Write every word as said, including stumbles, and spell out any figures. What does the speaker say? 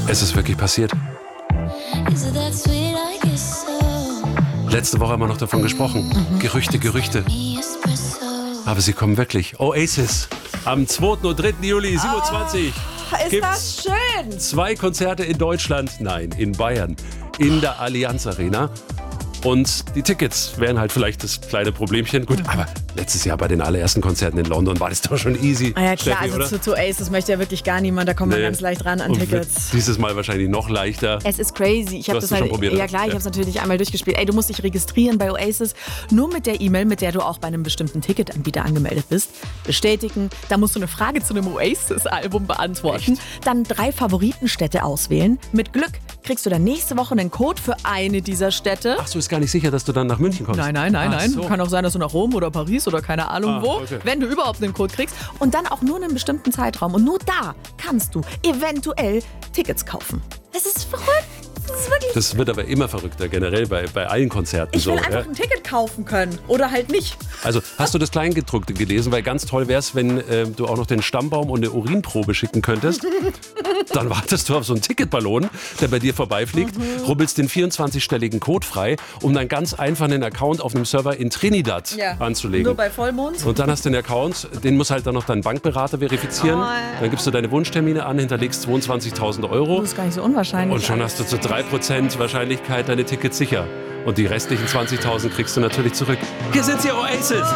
Es ist wirklich passiert. Letzte Woche haben wir noch davon gesprochen. Mhm. Gerüchte, Gerüchte. Aber sie kommen wirklich. Oasis. Am zweiten und dritten Juli siebenundzwanzig. Oh, ist das schön. Zwei Konzerte in Deutschland. Nein, in Bayern. In der Allianz Arena. Und die Tickets wären halt vielleicht das kleine Problemchen. Gut, aber letztes Jahr bei den allerersten Konzerten in London war das doch schon easy. Ah ja klar, Steffi, also oder? zu, zu Ace, das möchte ja wirklich gar niemand. Da kommt man Nee. ganz leicht ran an Und Tickets. Dieses Mal wahrscheinlich noch leichter. Es ist crazy. Ich habe hast das du schon halt, probiert, ja oder? klar, ich Ja. habe es natürlich einmal durchgespielt. Ey, du musst dich registrieren bei Oasis, nur mit der E-Mail, mit der du auch bei einem bestimmten Ticketanbieter angemeldet bist. Bestätigen. Da musst du eine Frage zu einem Oasis-Album beantworten. Echt? Dann drei Favoritenstädte auswählen. Mit Glück kriegst du dann nächste Woche einen Code für eine dieser Städte. Ach so, ist gar nicht sicher, dass du dann nach München kommst. Nein, nein, nein, Ach nein. so. Kann auch sein, dass du nach Rom oder Paris oder keine Ahnung Ah, wo, okay. wenn du überhaupt einen Code kriegst. Und dann auch nur in einem bestimmten Zeitraum. Und nur da kannst du eventuell Tickets kaufen. Das ist verrückt. Das ist wirklich... Das wird aber immer verrückter, generell bei, bei allen Konzerten Ich so. will einfach Ja? ein Ticket kaufen können. Oder halt nicht. Also hast du das Kleingedruckte gelesen? Weil ganz toll wäre es, wenn äh, du auch noch den Stammbaum und eine Urinprobe schicken könntest. Dann wartest du auf so einen Ticketballon, der bei dir vorbeifliegt, Mhm. rubbelst den vierundzwanzig-stelligen Code frei, um dann ganz einfach einen Account auf einem Server in Trinidad anzulegen. Nur bei Vollmond. Und dann hast du den Account, den muss halt dann noch dein Bankberater verifizieren. Oh, ja. Dann gibst du deine Wunschtermine an, hinterlegst zweiundzwanzigtausend Euro. Das ist gar nicht so unwahrscheinlich. Und schon hast du zu drei Prozent Wahrscheinlichkeit deine Tickets sicher. Und die restlichen zwanzigtausend kriegst du natürlich zurück. Hier sind sie, Oasis!